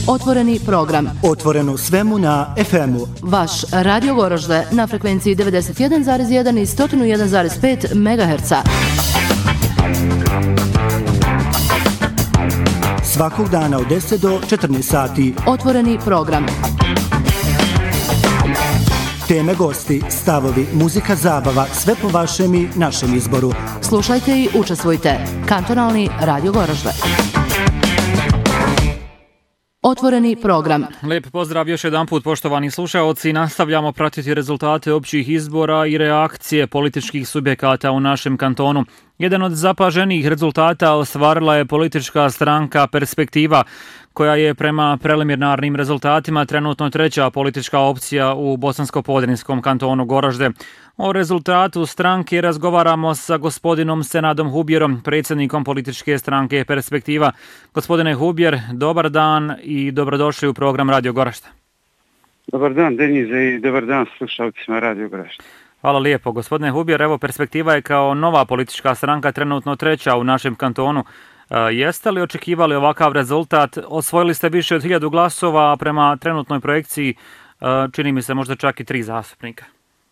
Otvoreni program. Otvoreno svemu na FM-u. Vaš Radio Goražde na frekvenciji 91,1 i 101,5 MHz. Svakog dana od 10 do 14 sati. Otvoreni program. Teme, gosti, stavovi, muzika, zabava, sve po vašem i našem izboru. Slušajte i učestvujte. Kantonalni Radio Goražde. Otvoreni program. Lijep pozdrav još jedan put, poštovani slušaoci. Nastavljamo pratiti rezultate općih izbora i reakcije političkih subjekata u našem kantonu. Jedan od zapaženijih rezultata ostvarila je politička stranka Perspektiva, koja je prema preliminarnim rezultatima trenutno treća politička opcija u Bosansko-Podrinjskom kantonu Goražde. O rezultatu stranke razgovaramo sa gospodinom Senadom Hubjerom, predsjednikom političke stranke Perspektiva. Gospodine Hubjer, dobar dan i dobrodošli u program Radio Goražde. Dobar dan, Denize, i dobar dan slušalcima Radio Goražde. Hvala lijepo. Gospodine Hubjer, evo Perspektiva je kao nova politička stranka trenutno treća u našem kantonu. Jeste li očekivali ovakav rezultat? Osvojili ste više od 1000 glasova, a prema trenutnoj projekciji čini mi se možda čak i 3 zastupnika.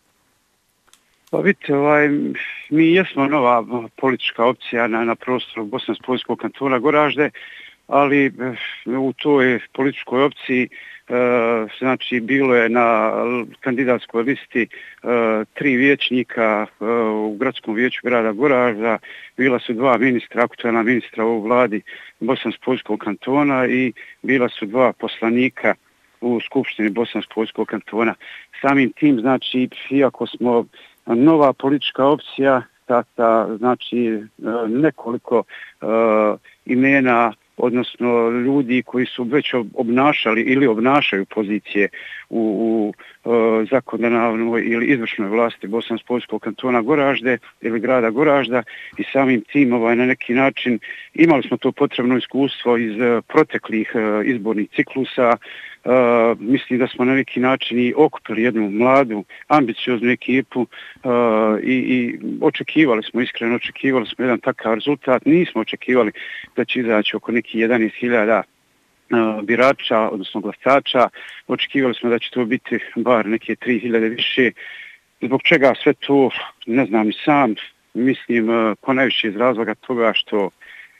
Pa vidite, mi jesmo nova politička opcija na prostoru Bosansko-Podrinjskog kantona Goražde, ali u toj političkoj opciji znači bilo je na kandidatskoj listi 3 vijećnika u gradskom vijeću grada Goražda, bila su 2 ministra, aktualna ministra u vladi Bosansko-Podrinjskog kantona i bila su 2 poslanika u skupštini Bosansko-Podrinjskog kantona. Samim tim, znači, iako smo nova politička opcija, znači nekoliko imena, odnosno ljudi koji su već obnašali ili obnašaju pozicije u zakonodavnoj ili izvršnoj vlasti Bosansko-Podrinjskog kantona Goražde ili grada Goražda i samim tim na neki način imali smo to potrebno iskustvo iz proteklih izbornih ciklusa. Mislim da smo na neki način i okupili jednu mladu, ambicioznu ekipu i očekivali smo jedan takav rezultat. Nismo očekivali da će izaći oko nekih 11.000 birača, odnosno glasača. Očekivali smo da će to biti bar neke 3.000 više. Zbog čega sve to, ne znam i sam, mislim ponajviše iz razloga toga što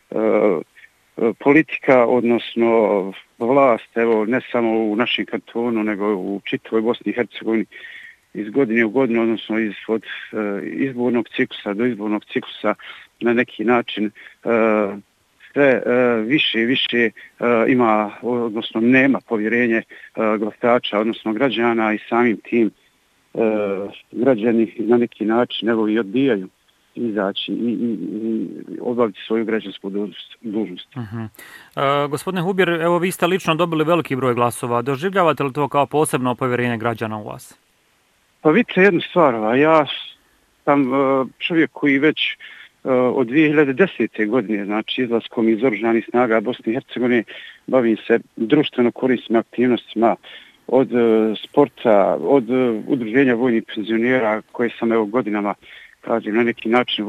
politika, odnosno vlast, evo ne samo u našem kantonu, nego u čitavoj Bosni i Hercegovini iz godine u godinu, odnosno od izbornog ciklusa do izbornog ciklusa na neki način sve više i više ima, odnosno nema povjerenje glasača, odnosno građana i samim tim građani na neki način evo i odbijaju izaći i obaviti svoju građansku dužnost. Gospodine Hubjer, evo vi ste lično dobili veliki broj glasova. Doživljavate li to kao posebno povjerenje građana u vas? Pa vidite jednu stvar, ja sam čovjek koji već od 2010. godine, znači izlaskom iz Oružanih snaga Bosne i Hercegovine, bavim se društveno korisnim aktivnostima od sporta, od udruženja vojnih penzionera koje sam evo godinama, kažem, na neki način